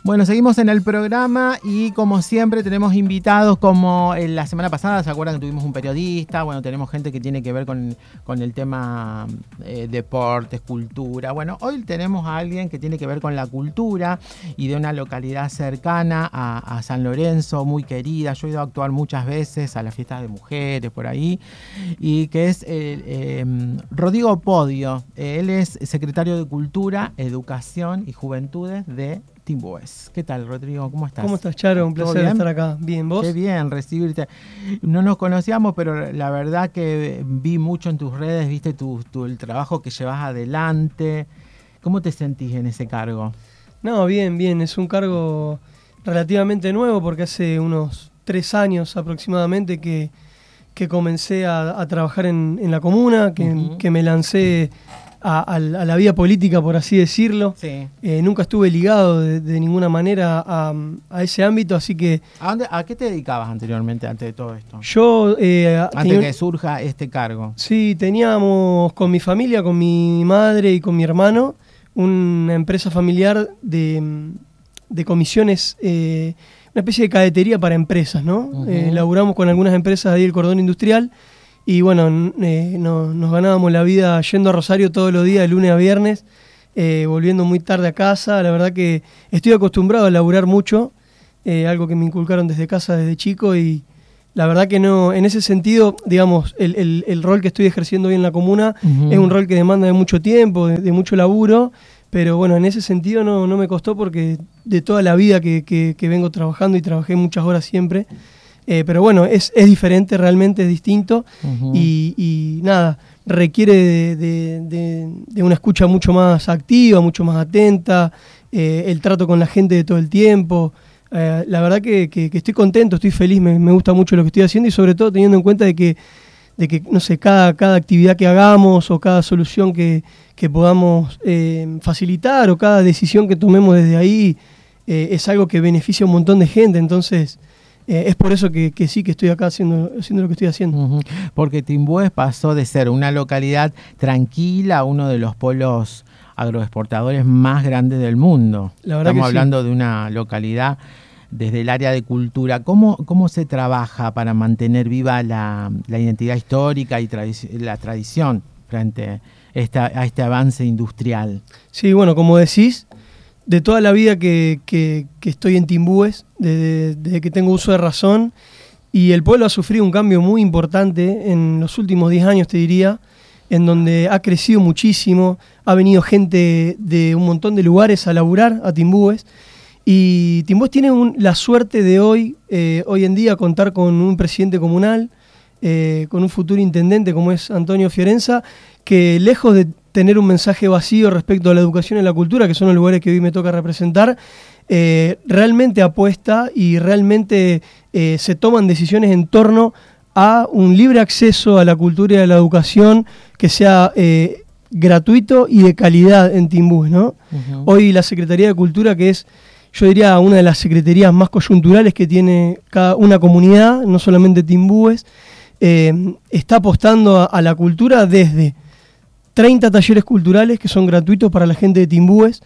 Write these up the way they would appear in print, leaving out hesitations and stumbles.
Bueno, seguimos en el programa y como siempre tenemos invitados como en la semana pasada, ¿se acuerdan que tuvimos un periodista? Bueno, tenemos gente que tiene que ver con el tema deportes, cultura. Bueno, hoy tenemos a alguien que tiene que ver con la cultura y de una localidad cercana a San Lorenzo, muy querida. Yo he ido a actuar muchas veces a las fiestas de mujeres por ahí, y que es Rodrigo Podio. Él es secretario de Cultura, Educación y Juventudes de Timbúes. ¿Qué tal, Rodrigo? ¿Cómo estás? ¿Cómo estás, Charo? Un placer estar acá. Bien, ¿vos? Qué bien recibirte. No nos conocíamos, pero la verdad que vi mucho en tus redes, viste el trabajo que llevas adelante. ¿Cómo te sentís en ese cargo? No, bien. Es un cargo relativamente nuevo porque hace unos 3 años aproximadamente que comencé a trabajar en la comuna, que me lancé a la vida política, por así decirlo. Sí. Nunca estuve ligado de ninguna manera a ese ámbito, así que... ¿A qué te dedicabas anteriormente, antes de todo esto? Yo... antes de que surja este cargo. Sí, teníamos con mi familia, con mi madre y con mi hermano, una empresa familiar de comisiones, una especie de cadetería para empresas, ¿no? Uh-huh. Laburamos con algunas empresas ahí del cordón industrial. Y bueno, nos ganábamos la vida yendo a Rosario todos los días, de lunes a viernes, volviendo muy tarde a casa. La verdad que estoy acostumbrado a laburar mucho, algo que me inculcaron desde casa, desde chico, y la verdad que no, en ese sentido, digamos, el rol que estoy ejerciendo hoy en la comuna uh-huh. es un rol que demanda de mucho tiempo, de mucho laburo, pero bueno, en ese sentido no me costó porque de toda la vida que vengo trabajando, y trabajé muchas horas siempre. Pero bueno, es diferente, realmente es distinto. Uh-huh. y nada, requiere de una escucha mucho más activa, mucho más atenta, el trato con la gente de todo el tiempo. La verdad que estoy contento, estoy feliz, me gusta mucho lo que estoy haciendo, y sobre todo teniendo en cuenta de que no sé, cada actividad que hagamos o cada solución que podamos facilitar, o cada decisión que tomemos desde ahí es algo que beneficia a un montón de gente. Entonces... es por eso que sí, que estoy acá haciendo lo que estoy haciendo. Uh-huh. Porque Timbúes pasó de ser una localidad tranquila a uno de los polos agroexportadores más grandes del mundo. Estamos hablando de una localidad desde el área de cultura. ¿Cómo se trabaja para mantener viva la identidad histórica y la tradición frente a este avance industrial? Sí, bueno, como decís, de toda la vida que estoy en Timbúes, desde que tengo uso de razón, y el pueblo ha sufrido un cambio muy importante en los últimos 10 años, te diría, en donde ha crecido muchísimo, ha venido gente de un montón de lugares a laburar a Timbúes, y Timbúes tiene la suerte de hoy en día contar con un presidente comunal, con un futuro intendente como es Antonio Fiorenza, que lejos de tener un mensaje vacío respecto a la educación y la cultura, que son los lugares que hoy me toca representar, realmente apuesta y realmente se toman decisiones en torno a un libre acceso a la cultura y a la educación que sea gratuito y de calidad en Timbúes, ¿no? Uh-huh. Hoy la Secretaría de Cultura, que es, yo diría, una de las secretarías más coyunturales que tiene cada una comunidad, no solamente Timbúes, está apostando a la cultura desde 30 talleres culturales que son gratuitos para la gente de Timbúes,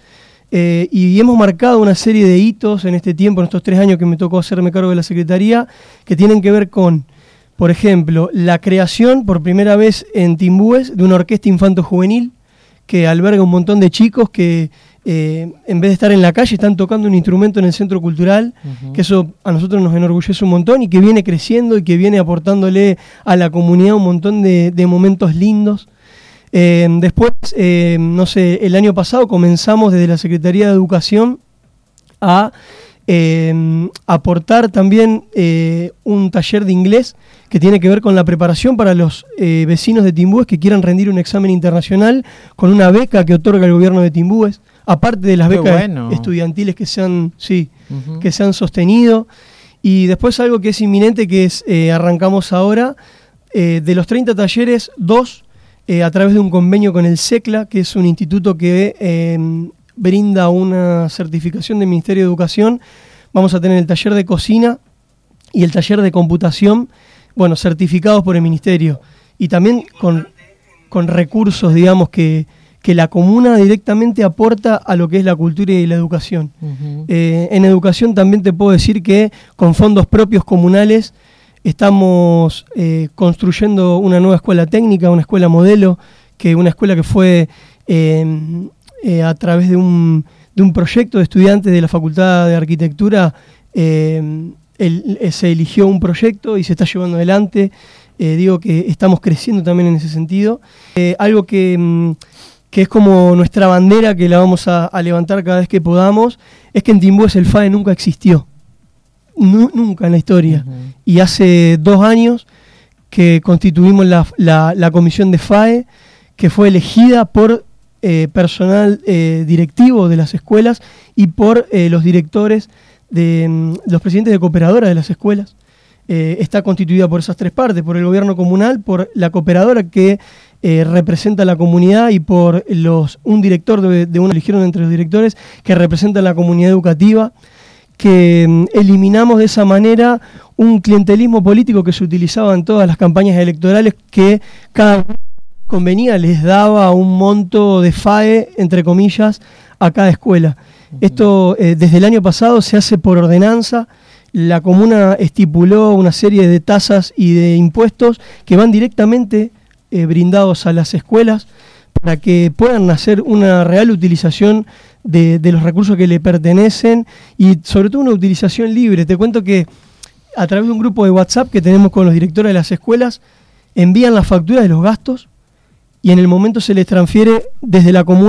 y hemos marcado una serie de hitos en este tiempo, en estos 3 años que me tocó hacerme cargo de la Secretaría, que tienen que ver con, por ejemplo, la creación por primera vez en Timbúes de una orquesta infanto-juvenil que alberga un montón de chicos que en vez de estar en la calle están tocando un instrumento en el centro cultural, uh-huh. que eso a nosotros nos enorgullece un montón y que viene creciendo y que viene aportándole a la comunidad un montón de momentos lindos. Después, no sé, el año pasado comenzamos desde la Secretaría de Educación a aportar también un taller de inglés que tiene que ver con la preparación para los vecinos de Timbúes que quieran rendir un examen internacional con una beca que otorga el gobierno de Timbúes, aparte de las becas estudiantiles que se han sostenido. Y después algo que es inminente, que es arrancamos ahora, de los 30 talleres, 2 a través de un convenio con el SECLA, que es un instituto que brinda una certificación del Ministerio de Educación. Vamos a tener el taller de cocina y el taller de computación, bueno, certificados por el Ministerio. Y también con recursos, digamos, que que la comuna directamente aporta a lo que es la cultura y la educación. En educación también te puedo decir que con fondos propios comunales estamos construyendo una nueva escuela técnica, una escuela modelo, una escuela que fue a través de un proyecto de estudiantes de la Facultad de Arquitectura. Se eligió un proyecto y se está llevando adelante. Digo que estamos creciendo también en ese sentido. Algo que es como nuestra bandera, que la vamos a levantar cada vez que podamos, es que en Timbúes el FAE nunca existió. Nunca en la historia. Y hace 2 años que constituimos la comisión de FAE, que fue elegida por personal directivo de las escuelas y por los directores los presidentes de cooperadoras de las escuelas. Está constituida por esas 3 partes: por el gobierno comunal, por la cooperadora que representa a la comunidad y por un director de uno eligieron entre los directores que representa a la comunidad educativa, que eliminamos de esa manera un clientelismo político que se utilizaba en todas las campañas electorales, que cada convenía les daba un monto de FAE, entre comillas, a cada escuela. Esto desde el año pasado se hace por ordenanza. La comuna estipuló una serie de tasas y de impuestos que van directamente brindados a las escuelas para que puedan hacer una real utilización de los recursos que le pertenecen, y sobre todo una utilización libre. Te cuento que a través de un grupo de WhatsApp que tenemos con los directores de las escuelas, envían las facturas de los gastos y en el momento se les transfiere desde la comuna